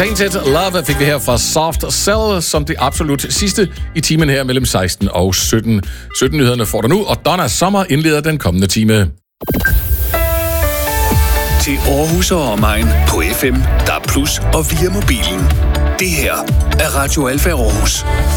Tainted Love fik vi her fra Soft Cell som det absolut sidste i timen her mellem 16 og 17. 17-nyhederne får du nu, og Donna Sommer indleder den kommende time. Til Aarhus og omegn på FM, DAB+ og via mobilen. Det her er Radio Alfa Aarhus.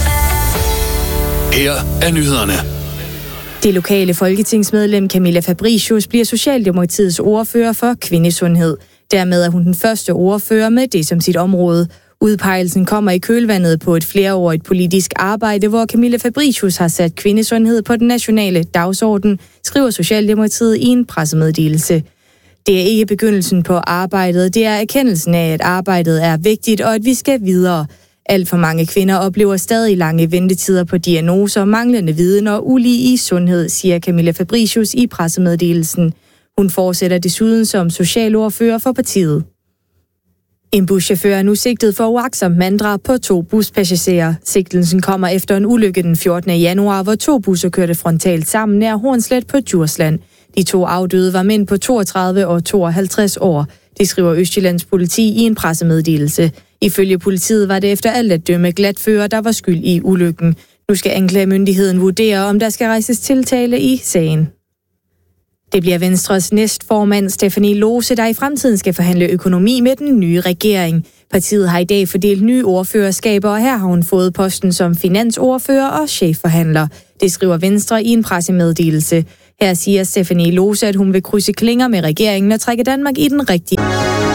Her er nyhederne. Det lokale folketingsmedlem Camilla Fabricius bliver Socialdemokratiets ordfører for kvindesundhed. Dermed er hun den første ordfører med det som sit område. Udpegelsen kommer i kølvandet på et flereårigt politisk arbejde, hvor Camilla Fabricius har sat kvindesundhed på den nationale dagsorden, skriver Socialdemokratiet i en pressemeddelelse. Det er ikke begyndelsen på arbejdet, det er erkendelsen af, at arbejdet er vigtigt og at vi skal videre. Alt for mange kvinder oplever stadig lange ventetider på diagnoser, manglende viden og ulige i sundhed, siger Camilla Fabricius i pressemeddelelsen. Hun fortsætter desuden som socialordfører for partiet. En buschauffør er nu sigtet for uagtsomt manddrab på 2 buspassagerer. Sigtelsen kommer efter en ulykke den 14. januar, hvor 2 busser kørte frontalt sammen nær Hornslet på Djursland. De 2 afdøde var mænd på 32 og 52 år. Det skriver Østjyllands politi i en pressemeddelelse. Ifølge politiet var det efter alt at dømme glatfører, der var skyld i ulykken. Nu skal anklagemyndigheden vurdere, om der skal rejses tiltale i sagen. Det bliver Venstres næstformand Stephanie Lose, der i fremtiden skal forhandle økonomi med den nye regering. Partiet har i dag fordelt nye ordførerskaber, og her har hun fået posten som finansordfører og chefforhandler. Det skriver Venstre i en pressemeddelelse. Her siger Stephanie Lose, at hun vil krydse klinger med regeringen og trække Danmark i den rigtige